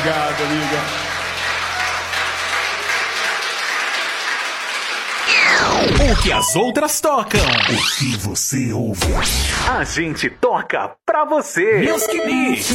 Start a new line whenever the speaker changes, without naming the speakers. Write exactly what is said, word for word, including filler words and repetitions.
Obrigado, amiga.
O que as outras tocam.
O que você ouve.
A gente toca pra você.
Music Mix.